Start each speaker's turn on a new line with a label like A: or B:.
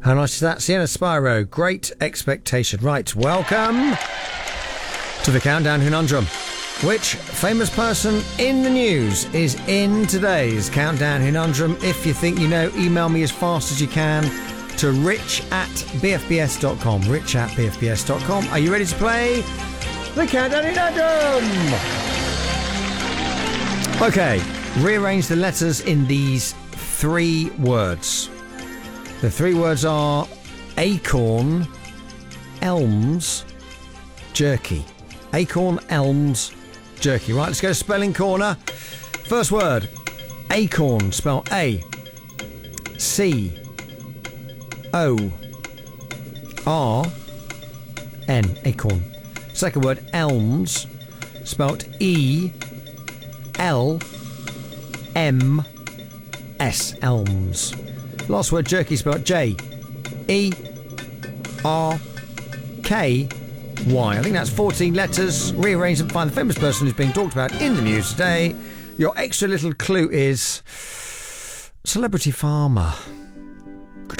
A: How nice is that? Sienna Spyro, Great Expectation. Right, welcome to the Countdown Conundrum. Which famous person in the news is in today's Countdown Conundrum? If you think you know, email me as fast as you can to rich@bfbs.com. rich@bfbs.com. Are you ready to play the Countdown Conundrum? Okay, rearrange the letters in these 3 words. The 3 words are acorn, elms, jerky. Acorn, elms, jerky. Right, let's go to Spelling Corner. First word, acorn, spelled A-C-O-R-N, acorn. Second word, elms, spelled E-L-M-S, elms. Last word, jerky, spelled J-E-R-K-Y. I think that's 14 letters. Rearrange and find the famous person who's being talked about in the news today. Your extra little clue is celebrity farmer.